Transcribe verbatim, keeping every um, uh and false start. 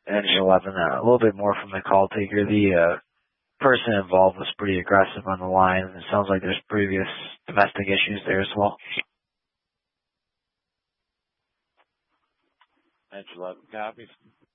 Engine eleven, uh, a little bit more from the call taker. The uh, person involved was pretty aggressive on the line. It sounds like there's previous domestic issues there as well. Engine eleven copies.